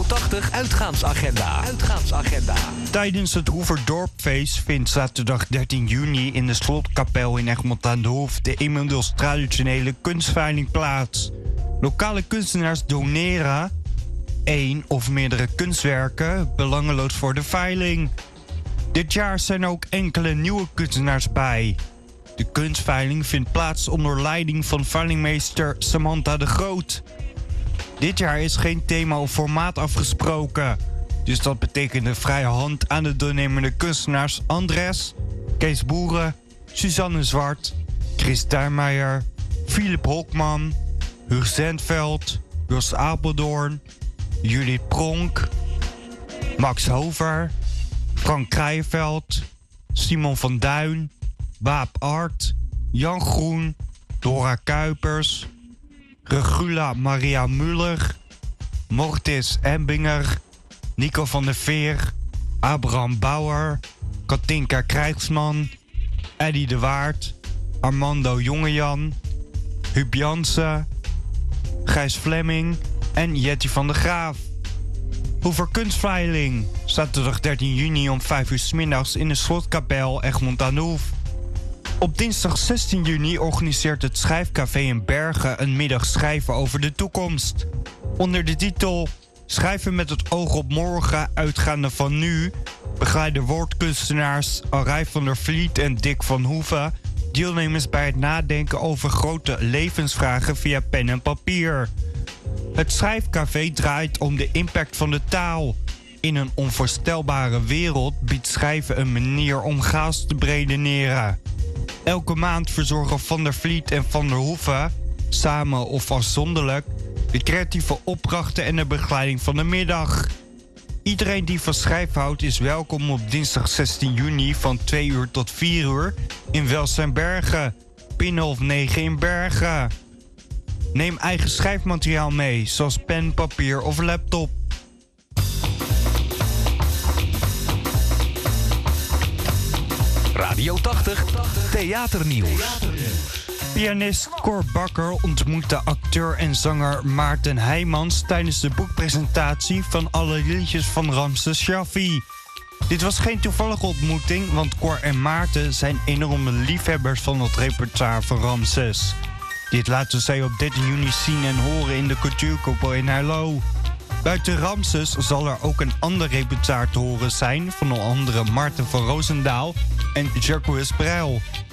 80 uitgaansagenda. Tijdens het Hoeverdorpfeest vindt zaterdag 13 juni in de Slotkapel in Egmond aan de Hoef de inmiddels traditionele kunstveiling plaats. Lokale kunstenaars doneren 1 of meerdere kunstwerken, belangeloos voor de veiling. Dit jaar zijn er ook enkele nieuwe kunstenaars bij. De kunstveiling vindt plaats onder leiding van veilingmeester Samantha de Groot. Dit jaar is geen thema of formaat afgesproken. Dus dat betekent de vrije hand aan de deelnemende kunstenaars Andres, Kees Boeren, Suzanne Zwart, Chris Tuinmeijer, Philip Hokman, Huug Zendveld, Jos Apeldoorn, Judith Pronk, Max Hover, Frank Krijeveld, Simon van Duin, Waap Art, Jan Groen, Dora Kuipers, Regula Maria Muller, Mortis Embinger, Nico van der Veer, Abraham Bauer, Katinka Krijgsman, Eddie de Waard, Armando Jongejan, Huub Jansen, Gijs Flemming en Jetty van der Graaf. Hoever kunstveiling, zaterdag 13 juni om 5 uur 's middags in de Slotkapel Egmond aan de Hoef. Op dinsdag 16 juni organiseert het Schrijfcafé in Bergen een middag schrijven over de toekomst. Onder de titel Schrijven met het oog op morgen, uitgaande van nu, begeleiden woordkunstenaars Arij van der Vliet en Dick van Hoeven deelnemers bij het nadenken over grote levensvragen via pen en papier. Het Schrijfcafé draait om de impact van de taal. In een onvoorstelbare wereld biedt schrijven een manier om chaos te beredeneren. Elke maand verzorgen Van der Vliet en Van der Hoeven, samen of afzonderlijk, de creatieve opdrachten en de begeleiding van de middag. Iedereen die van schrijven houdt is welkom op dinsdag 16 juni van 2 uur tot 4 uur in Welzijnbergen, Binnenhof 9 in Bergen. Neem eigen schrijfmateriaal mee, zoals pen, papier of laptop. Radio 80 Theaternieuws. Pianist Cor Bakker ontmoette acteur en zanger Maarten Heijmans tijdens de boekpresentatie van alle liedjes van Ramses Shaffi. Dit was geen toevallige ontmoeting, want Cor en Maarten zijn enorme liefhebbers van het repertoire van Ramses. Dit laten zij op 13 juni zien en horen in de Cultuurkoepel in Heilo. Buiten Ramses zal er ook een ander repertoire te horen zijn van onder andere Maarten van Roosendaal en Jacques Brel.